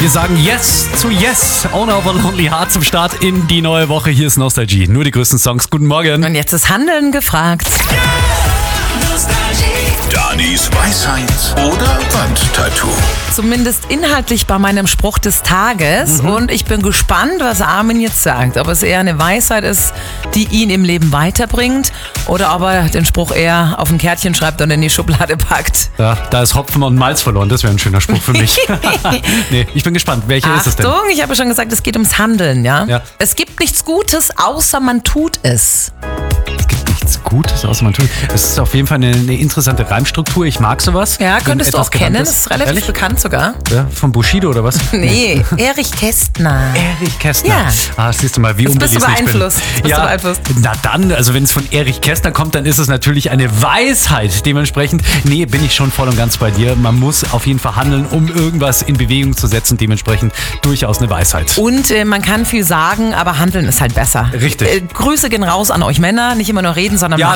Wir sagen Yes zu Yes. Owner of a Lonely Heart zum Start in die neue Woche. Hier ist Nostalgie. Nur die größten Songs. Guten Morgen. Und jetzt ist Handeln gefragt. Danis Weisheit oder Wandtattoo. Zumindest inhaltlich bei meinem Spruch des Tages. Und ich bin gespannt, was Armin jetzt sagt. Ob es eher eine Weisheit ist, die ihn im Leben weiterbringt, oder ob er den Spruch eher auf ein Kärtchen schreibt und in die Schublade packt. Ja, da ist Hopfen und Malz verloren. Das wäre ein schöner Spruch für mich. Nee, ich bin gespannt. Welcher ist es denn? Achtung, ich habe ja schon gesagt, es geht ums Handeln. Ja? Es gibt nichts Gutes, außer man tut es. Gutes, außer man tut. Es ist auf jeden Fall eine interessante Reimstruktur. Ich mag sowas. Ja, könntest du auch kennen. Das ist relativ bekannt sogar. Ja, von Bushido oder was? Nee, Erich Kästner. Erich Kästner. Ja. Siehst du mal, wie unbelesen ich bin. Bist du beeinflusst? Na dann, also wenn es von Erich Kästner kommt, dann ist es natürlich eine Weisheit. Dementsprechend, nee, bin ich schon voll und ganz bei dir. Man muss auf jeden Fall handeln, um irgendwas in Bewegung zu setzen. Dementsprechend durchaus eine Weisheit. Und man kann viel sagen, aber handeln ist halt besser. Richtig. Grüße gehen raus an euch Männer. Nicht immer nur reden, sondern